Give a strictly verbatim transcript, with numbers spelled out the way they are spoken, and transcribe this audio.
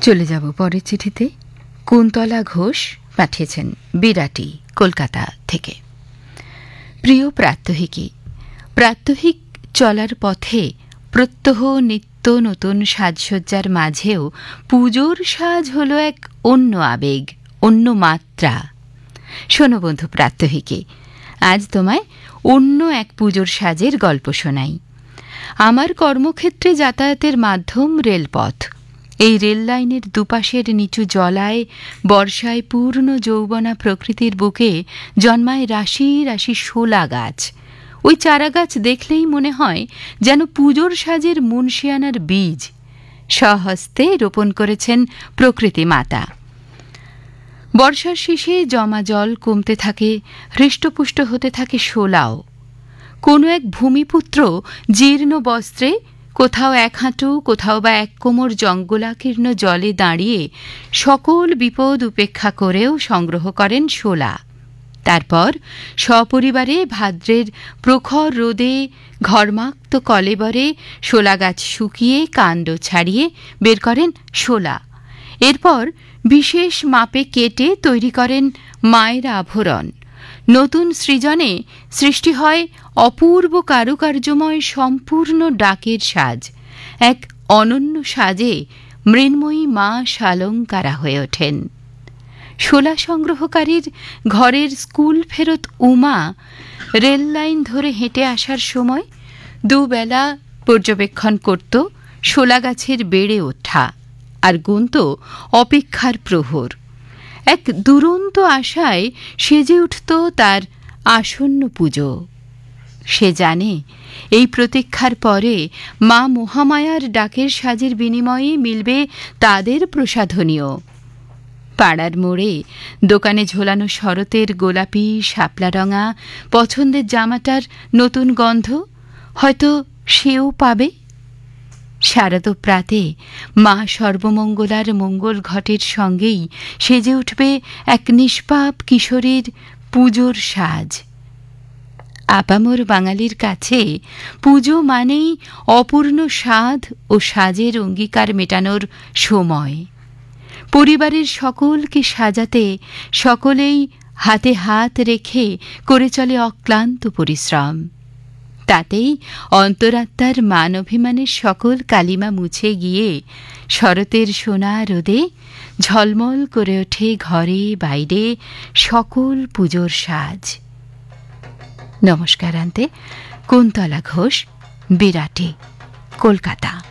চলে যাব পরের চিঠিতে। কুন্তলা ঘোষ পাঠিয়েছেন বিরাটি, কলকাতা থেকে। প্রিয় প্রাত্যহিকী, প্রাত্যহিক চলার পথে প্রত্যহ নিত্য নতুন সাজসজ্জার মাঝেও পুজোর সাজ হল এক অন্য আবেগ, অন্য মাত্রা। শোনো বন্ধু প্রাত্যহিকী, আজ তোমায় অন্য এক পুজোর সাজের গল্প শোনাই। আমার কর্মক্ষেত্রে যাতায়াতের মাধ্যম রেলপথ। এই রেল লাইনের দুপাশের নিচু জলায় বর্ষায় পূর্ণ যৌবনা প্রকৃতির বুকে জন্মায় রাশি রাশি শোলা গাছ। ওই চারা গাছ দেখলেই মনে হয় যেন পুজোর সাজের মুনশিয়ানার বীজ স্বহস্তে রোপণ করেছেন প্রকৃতি মাতা। বর্ষার শেষে জমা জল কমতে থাকে, হৃষ্টপুষ্ট হতে থাকে শোলাও। কোনো এক ভূমিপুত্র জীর্ণ বস্ত্রে কোথাও এক হাঁটু, কোথাও বা এক কোমর জঙ্গলাকীর্ণ জলে দাঁড়িয়ে সকল বিপদ উপেক্ষা করেও সংগ্রহ করেন শোলা। তারপর সপরিবারে ভাদ্রের প্রখর রোদে ঘর্মাক্ত কলেবরে শোলা গাছ শুকিয়ে কাণ্ড ছাড়িয়ে বের করেন শোলা। এরপর বিশেষ মাপে কেটে তৈরি করেন মায়ের আভরণ। নতুন সৃজনে সৃষ্টি হয় অপূর্ব কারুকার্যময় সম্পূর্ণ ডাকের সাজ। এক অনন্য সাজে মৃন্ময়ী মা শালঙ্কারা হয়ে ওঠেন। শোলা সংগ্রহকারীর ঘরের স্কুল ফেরত উমা রেল লাইন ধরে হেঁটে আসার সময় দুবেলা পর্যবেক্ষণ করত শোলা গাছের বেড়ে ওঠা আর গুনত অপেক্ষার প্রহর। এক দুরন্ত আশায় সেজে উঠত তার আসন্ন পুজো। সে জানে এই প্রতীক্ষার পরে মা মহামায়ার ডাকের সাজের বিনিময়ে মিলবে তাদের প্রসাধনীয়। পাড়ার মোড়ে দোকানে ঝোলানো শরতের গোলাপি শাপলারঙা পছন্দের জামাটার নতুন গন্ধ হয়তো সেও পাবে। শারদ প্রাতে মা সর্বমঙ্গলার মঙ্গল ঘটের সঙ্গেই সেজে উঠবে এক নিষ্পাপ কিশোরীর পুজোর সাজ। আপামর বাঙালির কাছে পুজো মানেই অপূর্ণ স্বাদ ও সাজের অঙ্গীকার মেটানোর সময়। পরিবারের সকলকে সাজাতে সকলেই হাতে হাত রেখে করে চলে অক্লান্ত পরিশ্রম। তাতেই অন্তরাত্মার মান অভিমানের সকল কালিমা মুছে গিয়ে শরতের সোনা রোদে ঝলমল করে ওঠে ঘরে বাইরে সকল পুজোর সাজ। নমস্কার আন্তে, কুন্তলা ঘোষ, বিরাটি, কলকাতা।